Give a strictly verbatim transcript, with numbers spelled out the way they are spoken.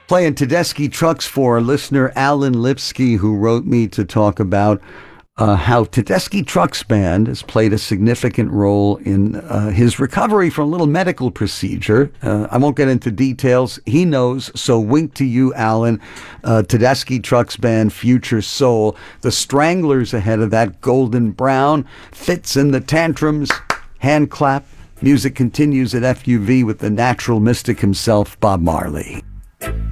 Playing Tedeschi Trucks for listener Alan Lipsky, who wrote me to talk about uh, how Tedeschi Trucks Band has played a significant role in uh, his recovery from a little medical procedure. Uh, I won't get into details. He knows, so wink to you, Alan. Uh, Tedeschi Trucks Band, Future Soul. The Stranglers ahead of that, Golden Brown. Fits in the Tantrums, Hand Clap. Music continues at F U V with the natural mystic himself, Bob Marley.